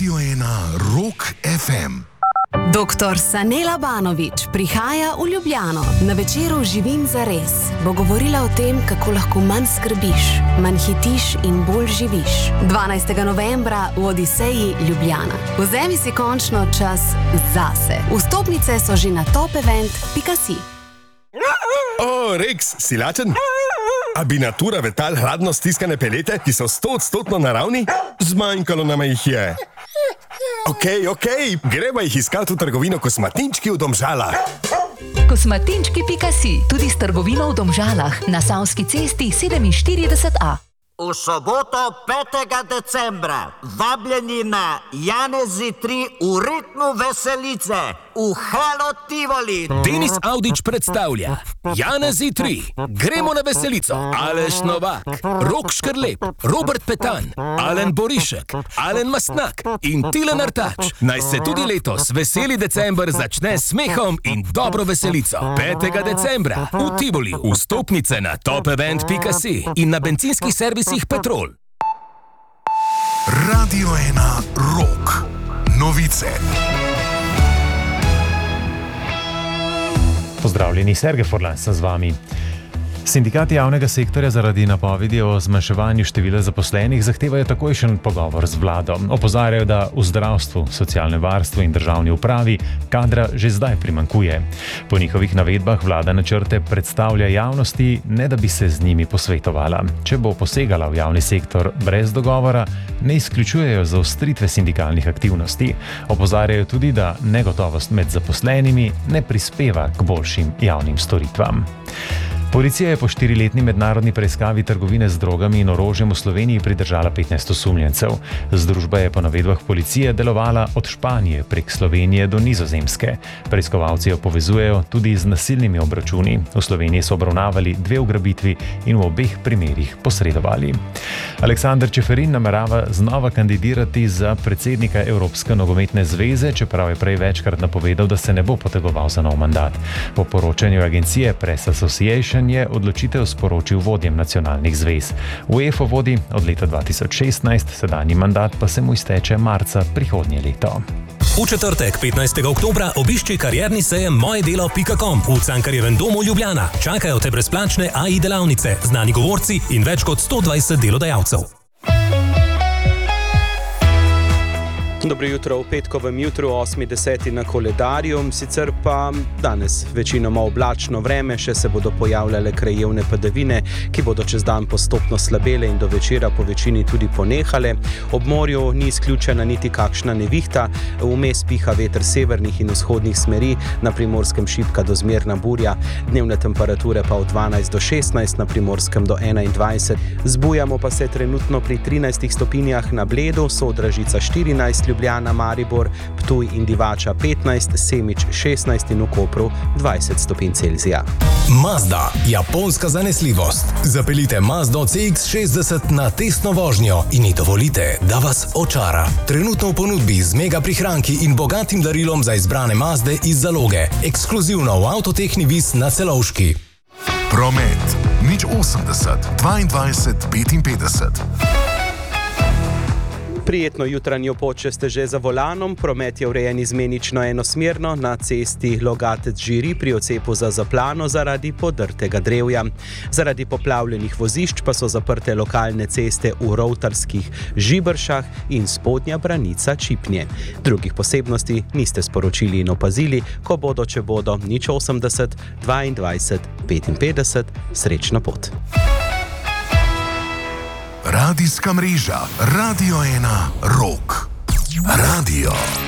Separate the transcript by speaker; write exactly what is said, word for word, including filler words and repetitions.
Speaker 1: Radio ena Rock ef em.
Speaker 2: Doktor Sanela Banović prihaja v Ljubljano. Na večeru Živim zares bo govorila o tem, kako lahko manj skrbiš, manj hitiš in bolj živiš. dvanajstega novembra v Odiseji Ljubljana. Vzemi si končno čas zase. Vstopnice so že na top event pika si.
Speaker 3: O, Rex, si lačen? A bi natura vetal hladno stiskane pelete, ki so sto odstotno naravni? Zmanjkalo nama jih je. Okej, okej, gremo jih iskati v trgovino Kosmatinčki v Domžalah.
Speaker 4: Kosmatinčki pika si, tudi s trgovino v Domžalah, na Savski cesti sedeminštirideset a.
Speaker 5: V soboto petega decembra vabljeni na Janezi tri v ritmu veselice v Halo Tivoli.
Speaker 6: Denis Avdić predstavlja Janezi tri. Gremo na veselico. Aleš Novak, Rok Škrlep, Robert Petan, Alen Borišek, Alen Mastnak in Tilen Artač. Naj se tudi letos veseli december začne s smehom in dobro veselico. petega decembra v Tivoli. Vstopnice na top event pika si in na bencinskih servisih Petrol.
Speaker 1: Radio ena Rock. Novice.
Speaker 7: Pozdravljeni, Sergej Forlan sem z vami. Sindikati javnega sektorja zaradi napovedi o zmanjševanju števila zaposlenih zahtevajo takojšen pogovor z vlado. Opozarjajo, da v zdravstvu, socialnem varstvu in državni upravi kadra že zdaj primanjkuje. Po njihovih navedbah vlada načrte predstavlja javnosti, ne da bi se z njimi posvetovala. Če bo posegala v javni sektor brez dogovora, ne izključujejo zaostritve sindikalnih aktivnosti. Opozarjajo tudi, da negotovost med zaposlenimi ne prispeva k boljšim javnim storitvam. Policija je po štiriletni mednarodni preiskavi trgovine z drogami in orožjem v Sloveniji pridržala petnajst osumljencev. Združba je po navedbah policije delovala od Španije prek Slovenije do Nizozemske. Preiskovalci jo povezujejo tudi z nasilnimi obračuni. V Sloveniji so obravnavali dve ugrabitvi in v obeh primerih posredovali. Aleksander Čeferin namerava znova kandidirati za predsednika Evropske nogometne zveze, čeprav je prej večkrat napovedal, da se ne bo potegoval za nov mandat. Po poročanju agencije Press Association je odločitev sporočil vodjem nacionalnih zvez. UEFA vodi od leta dva tisoč šestnajst, sedanji mandat pa se mu izteče marca prihodnje leto.
Speaker 8: V četrtek, petnajstega oktobra, obišči karierni sejem mojedelo pika com v Cankarjevem domu Ljubljana. Čakajo te brezplačne A I delavnice, znani govorci in več kot sto dvajset delodajalcev.
Speaker 9: Dobro jutro v petkovem jutru, osmi deseti na koledarju, sicer pa danes večinoma oblačno vreme, še se bodo pojavljale krajevne padavine, ki bodo čez dan postopno slabele in do večera po večini tudi ponehale. Ob morju ni izključena niti kakšna nevihta, vmes piha veter severnih in vzhodnih smeri, na Primorskem šibka do zmerna burja, dnevne temperature pa od dvanajst do šestnajst, na Primorskem do enaindvajset. Zbujamo pa se trenutno pri trinajstih stopinjah na Bledu, Sodražica štirinajst, Ljubljana, Maribor, Ptuj in Divača petnajst, Semič šestnajst in v Kopru dvajset stopinj Celzija.
Speaker 8: Mazda, japonska zanesljivost. Zapeljite Mazdo C X šestdeset na testno vožnjo in ji dovolite, da vas očara. Trenutno v ponudbi z mega prihranki in bogatim darilom za izbrane Mazde iz zaloge. Ekskluzivno v Avtotehni Vis na Celovški.
Speaker 1: Promet. nič osemdeset, dvaindvajset, petinpetdeset.
Speaker 9: Prijetno jutranjo pot, če ste že za volanom. Promet je urejen izmenično enosmerno na cesti Logatec-Žiri pri odcepu za Zaplano zaradi podrtega drevja. Zaradi poplavljenih vozišč pa so zaprte lokalne ceste v Rovtarskih Žibršah in spodnja branica Čipnje. Drugih posebnosti niste sporočili in opazili, ko bodo, če bodo, nič osemdeset, dvaindvajset, petinpetdeset. Srečno pot.
Speaker 1: Radijska mreža Radio ena Rock. Radio